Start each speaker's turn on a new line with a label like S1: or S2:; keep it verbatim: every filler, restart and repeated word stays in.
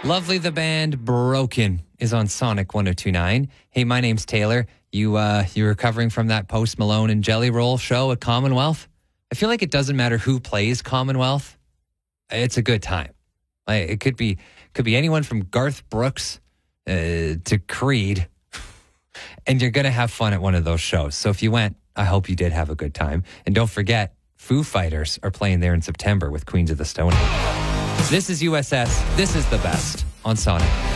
S1: Lovely the band Broken is on Sonic one oh two point nine. Hey, my name's Taylor. You uh you recovering from that Post Malone and Jelly Roll show at Commonwealth? I feel like it doesn't matter who plays Commonwealth. It's a good time. Like, it could be could be anyone from Garth Brooks uh, to Creed, and you're gonna have fun at one of those shows. So if you went, I hope you did have a good time. And don't forget, Foo Fighters are playing there in September with Queens of the Stone Age. This is U S S. This is the best on Sonic.